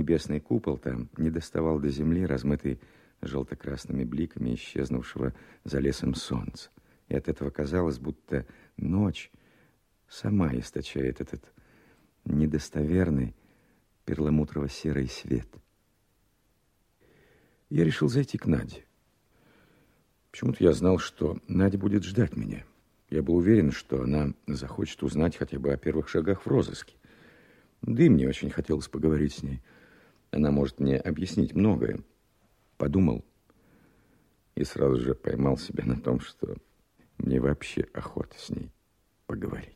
небесный купол там не доставал до земли, размытый желто-красными бликами исчезнувшего за лесом солнца. И от этого казалось, будто ночь сама источает этот недостоверный перламутрово-серый свет. Я решил зайти к Наде. Почему-то я знал, что Надя будет ждать меня. Я был уверен, что она захочет узнать хотя бы о первых шагах в розыске. Да и мне очень хотелось поговорить с ней. Она может мне объяснить многое. Подумал и сразу же поймал себя на том, что мне вообще охота с ней поговорить.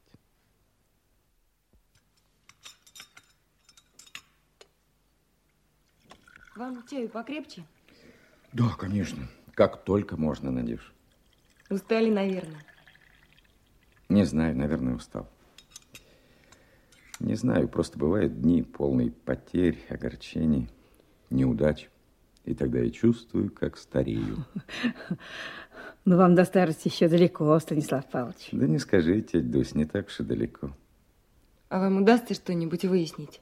Вам чаю покрепче? Да, конечно. Как только можно, Надюш. Устали, наверное. Не знаю, наверное, устал. Не знаю, просто бывают дни полные потерь, огорчений, неудач. И тогда я чувствую, как старею. Но вам до старости еще далеко, Станислав Павлович. Да не скажи, тетя Дусь, не так уж и далеко. А вам удастся что-нибудь выяснить?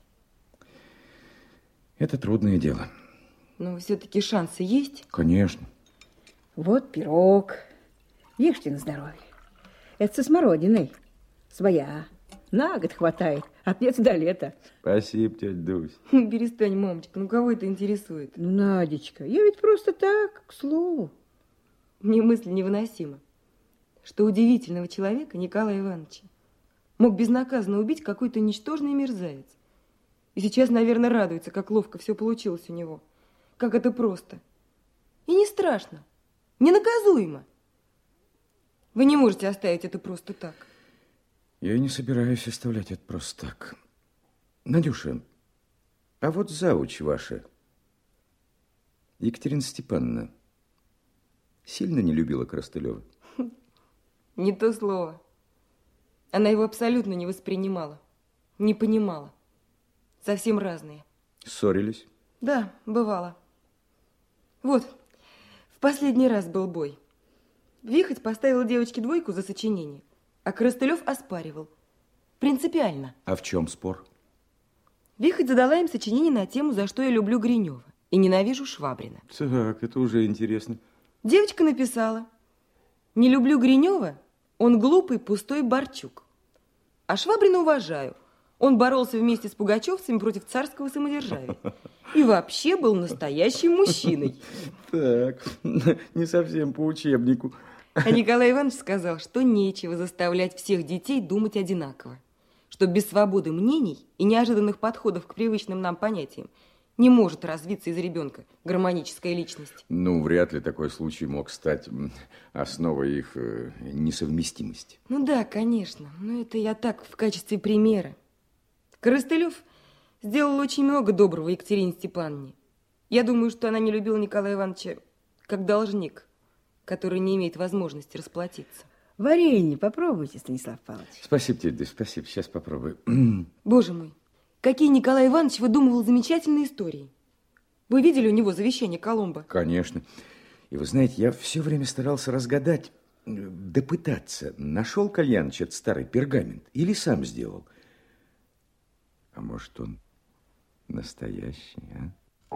Это трудное дело. Но все-таки шансы есть? Конечно. Вот пирог. Ешьте на здоровье. Это со смородиной. Своя. На год хватает. От лета до лета. Спасибо, тетя Дусь. Перестань, мамочка, ну кого это интересует? Ну, Надечка, я ведь просто так, к слову. Мне мысль невыносима, что удивительного человека, Николая Ивановича, мог безнаказанно убить какой-то ничтожный мерзавец. И сейчас, наверное, радуется, как ловко все получилось у него. Как это просто. И не страшно, не наказуемо. Вы не можете оставить это просто так. Я не собираюсь оставлять это просто так. Надюша, а вот завуч ваша, Екатерина Степановна, сильно не любила Коростылева? Не то слово. Она его абсолютно не воспринимала, не понимала. Совсем разные. Ссорились? Да, бывало. Вот, в последний раз был бой. Вихоть поставил девочке 2 за сочинение, а Коростылев оспаривал. Принципиально. А в чем спор? Вихоть задала им сочинение на тему «За что я люблю Гринева и ненавижу Швабрина». Так, это уже интересно. Девочка написала: «Не люблю Гринева, он глупый, пустой Борчук. А Швабрина уважаю. Он боролся вместе с пугачевцами против царского самодержавия. И вообще был настоящим мужчиной». Так, не совсем по учебнику. А Николай Иванович сказал, что нечего заставлять всех детей думать одинаково, что без свободы мнений и неожиданных подходов к привычным нам понятиям не может развиться из ребенка гармоническая личность. Ну, вряд ли такой случай мог стать основой их несовместимости. Ну да, конечно, но это я так в качестве примера. Коростылев сделал очень много доброго Екатерине Степановне. Я думаю, что она не любила Николая Ивановича как должник, который не имеет возможности расплатиться. Варенье попробуйте, Станислав Павлович. Спасибо, тетя Дусь, спасибо. Сейчас попробую. Боже мой, какие Николай Иванович выдумывал замечательные истории. Вы видели у него завещание Колумба? Конечно. И вы знаете, я все время старался разгадать, допытаться, нашел Кальяныч этот старый пергамент или сам сделал. А может, он настоящий, а?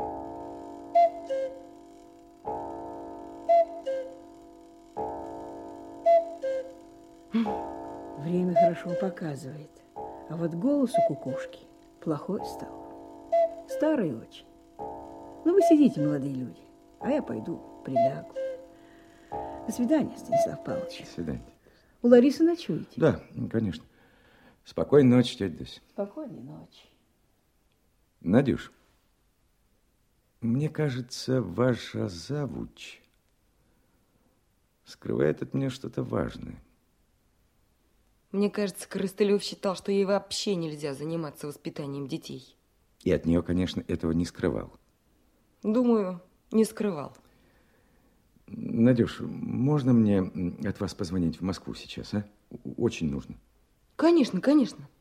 Время хорошо показывает. А вот голос у кукушки плохой стал. Старый очень. Ну, вы сидите, молодые люди, а я пойду прилягу. До свидания, Станислав Павлович. До свидания. У Ларисы ночуете? Да, конечно. Спокойной ночи, тетя Дусь. Спокойной ночи. Надюш, мне кажется, ваша завуч скрывает от меня что-то важное. Мне кажется, Коростылев считал, что ей вообще нельзя заниматься воспитанием детей. И от нее, конечно, этого не скрывал. Думаю, не скрывал. Надюш, можно мне от вас позвонить в Москву сейчас, а? Очень нужно. Конечно, конечно.